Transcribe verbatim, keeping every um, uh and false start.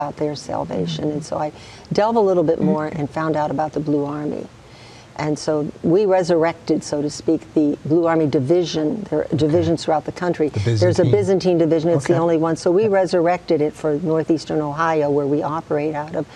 about their salvation. Mm-hmm. And so I delve a little bit more and found out about the Blue Army. And so we resurrected, so to speak, the Blue Army division. There are divisions throughout the country. The There's a Byzantine division. It's okay. the only one. So we resurrected it for northeastern Ohio, where we operate out of.